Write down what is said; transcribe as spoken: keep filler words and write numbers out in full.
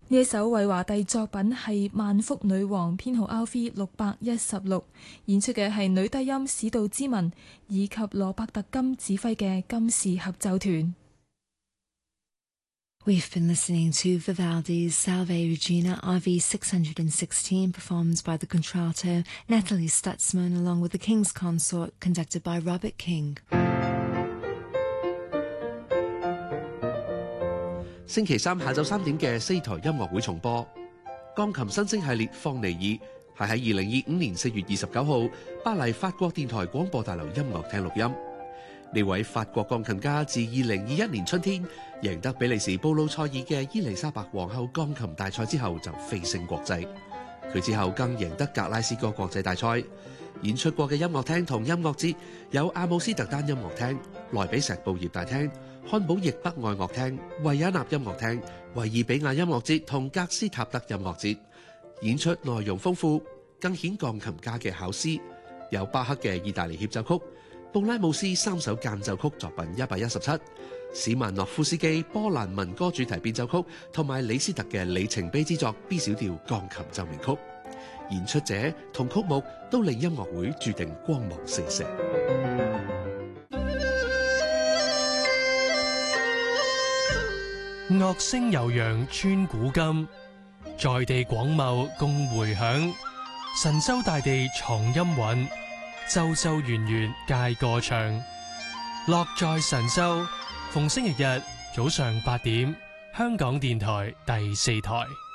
呢一首韋華第作品係萬福女王編號 R V 六百一十六，演出嘅係女低音史杜之文以及羅伯特金指揮嘅金氏合奏團。 We've been listening to Vivaldi's Salve Regina R V six hundred sixteen, performed by the contralto Natalie Stutzman along with the King's Consort, conducted by Robert King. 星期三下晝三點嘅四台音樂會重播，鋼琴新星系列放尼爾係喺二零二五年四月二十九號巴黎法國電台廣播大樓音樂廳錄音。呢位法國鋼琴家自二零二一年春天贏得比利時布魯塞爾嘅伊麗莎白皇后鋼琴大賽之後就飛升國際，佢之後更贏得格拉斯哥國際大賽。演出過嘅音樂廳同音樂節有阿姆斯特丹音樂廳、萊比錫布業大廳、漢堡易北愛樂廳、維也納音樂廳、維爾比亞音樂節同格斯塔德音樂節。演出內容豐富，更顯鋼琴家嘅巧思，有巴克嘅意大利協奏曲、布拉姆斯三首間奏曲作品一百一十七、史曼諾夫斯基波蘭民歌主題變奏曲同埋李斯特嘅里程碑之作 B 小調鋼琴奏鳴曲。演出者同曲目都令音樂會注定光芒四射。 樂聲悠揚穿古今，在地廣袤共迴響。神州大地藏音韻，周周圓圓皆歌唱。樂在神州，逢星期日早上八點，香港電台第四台。